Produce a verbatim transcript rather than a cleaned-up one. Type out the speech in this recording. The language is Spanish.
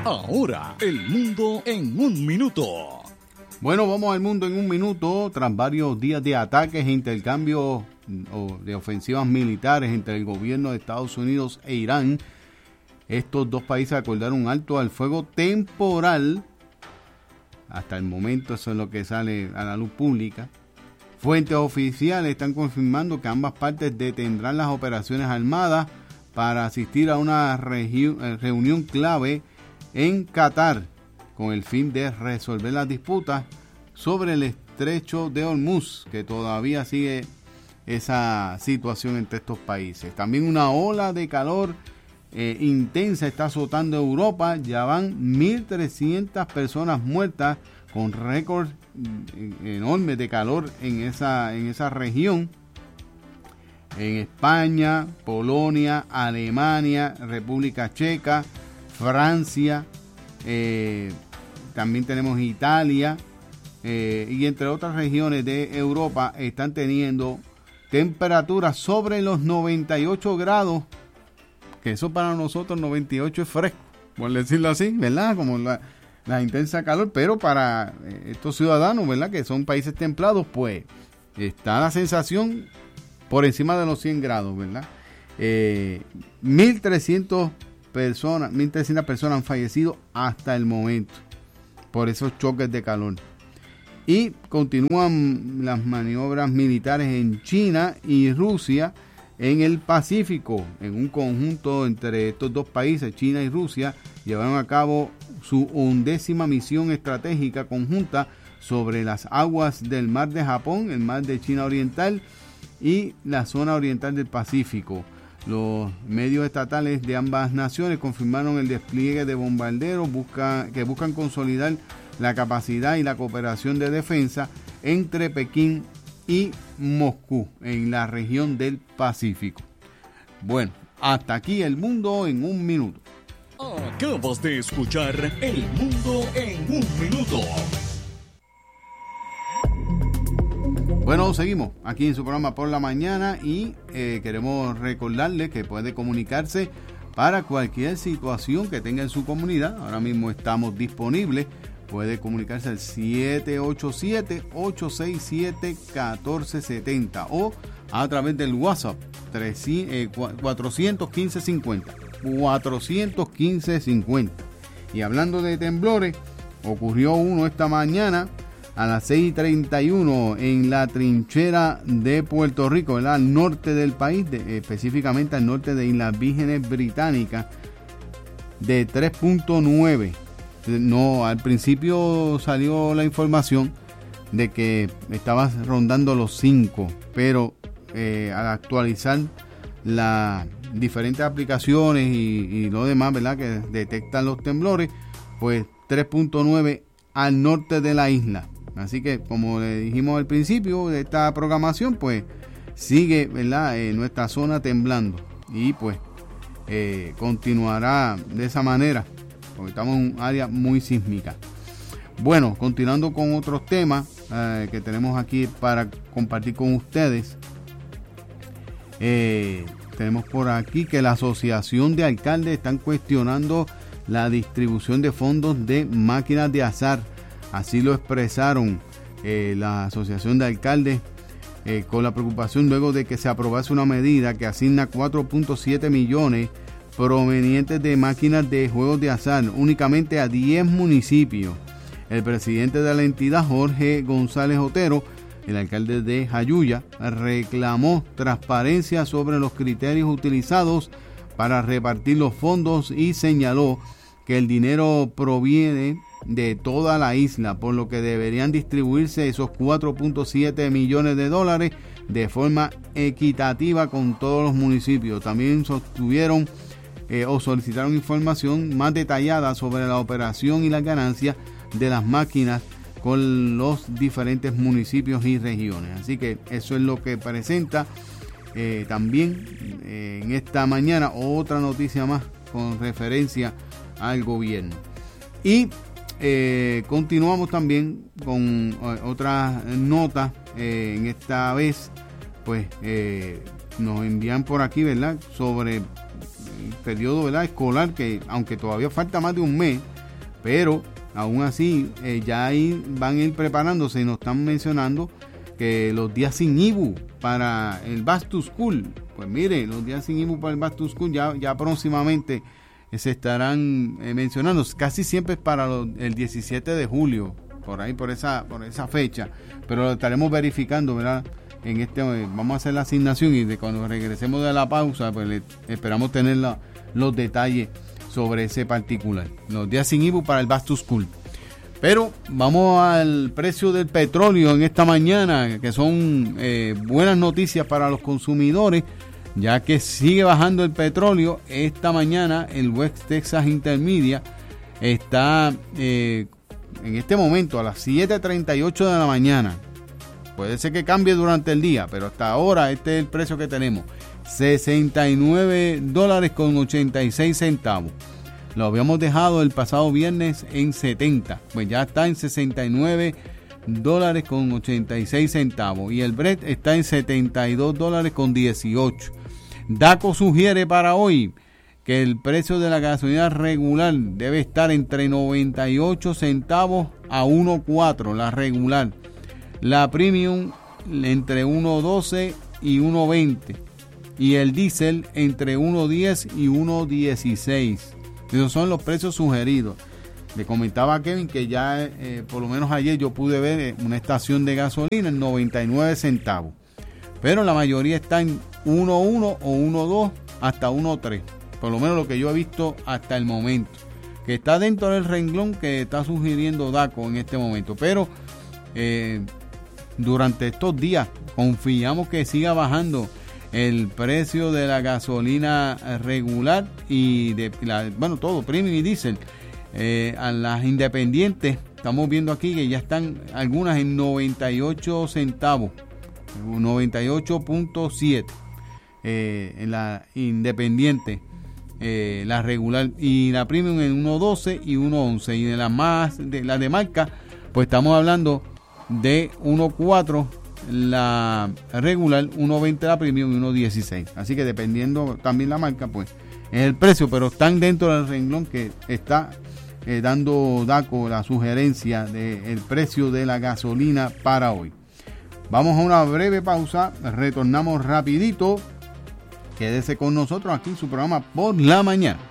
Ahora, el mundo en un minuto. Bueno, vamos al mundo en un minuto. Tras varios días de ataques e intercambios de ofensivas militares entre el gobierno de Estados Unidos e Irán, estos dos países acordaron un alto al fuego temporal. Hasta el momento eso es lo que sale a la luz pública. Fuentes oficiales están confirmando que ambas partes detendrán las operaciones armadas para asistir a una regi- reunión clave en Qatar con el fin de resolver las disputas sobre el estrecho de Hormuz, que todavía sigue esa situación entre estos países. También una ola de calor eh, intensa está azotando Europa. Ya van mil trescientas personas muertas, con récords enormes de calor en esa, en esa región. En España, Polonia, Alemania, República Checa, Francia, eh, también tenemos Italia, eh, y entre otras regiones de Europa están teniendo temperaturas sobre los noventa y ocho grados, que eso para nosotros noventa y ocho es fresco, por decirlo así, ¿verdad? Como la, la intensa calor, pero para estos ciudadanos, ¿verdad? Que son países templados, pues está la sensación por encima de los cien grados, ¿verdad? Eh, mil trescientas personas, mil trescientas personas han fallecido hasta el momento por esos choques de calor. Y continúan las maniobras militares en China y Rusia en el Pacífico. En un conjunto entre estos dos países, China y Rusia, llevaron a cabo su undécima misión estratégica conjunta sobre las aguas del Mar de Japón, el Mar de China Oriental y la zona oriental del Pacífico. Los medios estatales de ambas naciones confirmaron el despliegue de bombarderos busca, que buscan consolidar la capacidad y la cooperación de defensa entre Pekín y Moscú en la región del Pacífico. Bueno, hasta aquí el mundo en un minuto. Acabas de escuchar El Mundo en un Minuto. Bueno, seguimos aquí en su programa Por la Mañana y eh, queremos recordarle que puede comunicarse para cualquier situación que tenga en su comunidad. Ahora mismo estamos disponibles. Puede comunicarse al siete ocho siete, ocho seis siete, uno cuatro siete cero o a través del WhatsApp cuatrocientos quince cincuenta. cuatrocientos quince cincuenta. Y hablando de temblores, ocurrió uno esta mañana a las seis y treinta y uno en la trinchera de Puerto Rico, ¿verdad? Al norte del país, de, específicamente al norte de Islas Vírgenes Británicas, de tres punto nueve. No, al principio salió la información de que estaba rondando los cinco, pero eh, al actualizar las diferentes aplicaciones y, y lo demás, ¿verdad?, que detectan los temblores, pues tres punto nueve al norte de la isla. Así que, como le dijimos al principio de esta programación, pues sigue, ¿verdad?, eh, nuestra zona temblando y pues eh, continuará de esa manera, porque estamos en un área muy sísmica. Bueno, continuando con otros temas eh, que tenemos aquí para compartir con ustedes. Eh, tenemos por aquí que la Asociación de Alcaldes están cuestionando la distribución de fondos de máquinas de azar. Así lo expresaron eh, la Asociación de Alcaldes eh, con la preocupación luego de que se aprobase una medida que asigna cuatro punto siete millones provenientes de máquinas de juegos de azar únicamente a diez municipios. El presidente de la entidad, Jorge González Otero, el alcalde de Jayuya, reclamó transparencia sobre los criterios utilizados para repartir los fondos y señaló que el dinero proviene de toda la isla, por lo que deberían distribuirse esos cuatro punto siete millones de dólares de forma equitativa con todos los municipios. También sostuvieron eh, o solicitaron información más detallada sobre la operación y las ganancias de las máquinas con los diferentes municipios y regiones. Así que eso es lo que presenta eh, también eh, en esta mañana otra noticia más con referencia al gobierno. Y eh, continuamos también con eh, otras notas. Eh, en esta vez pues eh, nos envían por aquí, ¿verdad?, sobre el periodo, ¿verdad?, escolar, que aunque todavía falta más de un mes, pero aún así eh, ya ahí van a ir preparándose y nos están mencionando que los días sin I B U para el Back to School, pues mire, los días sin I B U para el Back to School ya, ya próximamente eh, se estarán eh, mencionando, casi siempre es para los, el diecisiete de julio, por ahí, por esa, por esa fecha, pero lo estaremos verificando, ¿verdad? En este, vamos a hacer la asignación y de cuando regresemos de la pausa, pues le, esperamos tener la, los detalles sobre ese particular. Los días sin I B U para el Back to School. Pero vamos al precio del petróleo en esta mañana, que son eh, buenas noticias para los consumidores, ya que sigue bajando el petróleo. Esta mañana el West Texas Intermedia está eh, en este momento a las siete treinta y ocho de la mañana. Puede ser que cambie durante el día, pero hasta ahora este es el precio que tenemos. sesenta y nueve dólares con ochenta y seis centavos. Lo habíamos dejado el pasado viernes en setenta. Pues ya está en sesenta y nueve dólares con ochenta y seis centavos. Y el Brent está en setenta y dos dólares con dieciocho. DACO sugiere para hoy que el precio de la gasolina regular debe estar entre noventa y ocho centavos a uno cuatro, la regular. La premium entre uno doce y uno veinte. Y el diésel entre uno diez y uno dieciséis. Esos son los precios sugeridos. Le comentaba a Kevin que ya eh, por lo menos ayer yo pude ver una estación de gasolina en noventa y nueve centavos. Pero la mayoría está en uno uno o uno dos hasta uno tres. Por lo menos lo que yo he visto hasta el momento. Que está dentro del renglón que está sugiriendo DACO en este momento. Pero eh, durante estos días confiamos que siga bajando el precio de la gasolina regular y de la, bueno, todo, premium y diésel. Eh, a las independientes, estamos viendo aquí que ya están algunas en noventa y ocho centavos, noventa y ocho punto siete eh, en la independiente, eh, la regular, y la premium en uno doce y uno once, y de las más, de la de marca, pues estamos hablando de uno cuatro la regular, uno veinte la premium y uno dieciséis. Así que dependiendo también la marca, pues es el precio, pero están dentro del renglón que está eh, dando DACO la sugerencia del precio de la gasolina para hoy. Vamos a una breve pausa, retornamos rapidito. Quédese con nosotros aquí en su programa Por la Mañana.